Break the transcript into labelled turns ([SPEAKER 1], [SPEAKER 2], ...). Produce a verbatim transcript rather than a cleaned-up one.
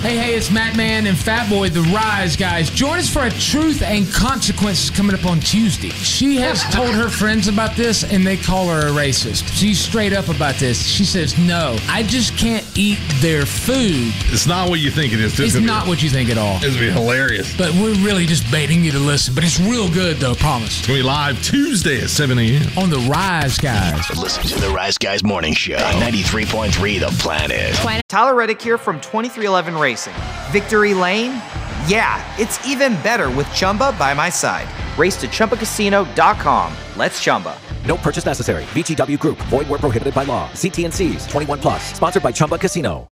[SPEAKER 1] Hey, hey, it's Matt Man and Fat Boy, the Rise Guys. Join us for a Truth and Consequences coming up on Tuesday. She has told her friends about this, and they call her a racist. She's straight up about this. She says, no, I just can't eat their food.
[SPEAKER 2] It's not what you think it is.
[SPEAKER 1] It's not what you think at all.
[SPEAKER 2] It's going to be hilarious.
[SPEAKER 1] But we're really just baiting you to listen. But it's real good, though, promise.
[SPEAKER 2] It's going to be live Tuesday at seven a.m.
[SPEAKER 1] on the Rise Guys.
[SPEAKER 3] Listen to the Rise Guys Morning Show on ninety-three point three The Planet.
[SPEAKER 4] Tyler Reddick here from twenty-three eleven Racing. Victory Lane? Yeah, it's even better with Chumba by my side. Race to Chumba Casino dot com. Let's Chumba.
[SPEAKER 5] No purchase necessary. V G W Group. Void where prohibited by law. See T and C's. twenty-one plus. Sponsored by Chumba Casino.